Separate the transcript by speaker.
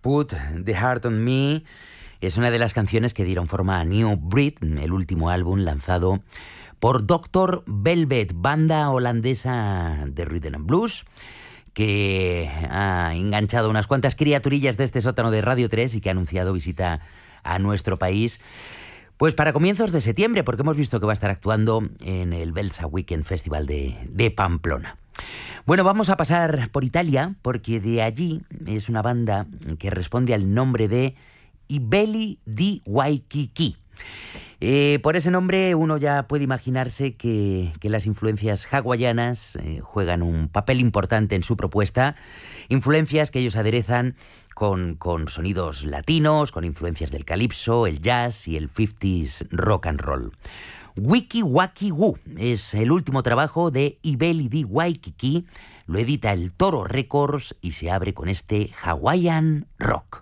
Speaker 1: Put the Heart on Me es una de las canciones que dieron forma a New Breed, el último álbum lanzado por Dr. Velvet, banda holandesa de rhythm and blues, que ha enganchado unas cuantas criaturillas de este sótano de Radio 3 y que ha anunciado visita a nuestro país pues para comienzos de septiembre, porque hemos visto que va a estar actuando en el Belsa Weekend Festival de Pamplona. Bueno, vamos a pasar por Italia, porque de allí es una banda que responde al nombre de I Belli di Waikiki. Por ese nombre uno ya puede imaginarse que las influencias hawaianas juegan un papel importante en su propuesta, influencias que ellos aderezan con sonidos latinos, con influencias del calipso, el jazz y el 50s rock and roll. Wiki Waki Woo es el último trabajo de I Belli di Waikiki, lo edita el Toro Records y se abre con este Hawaiian Rock.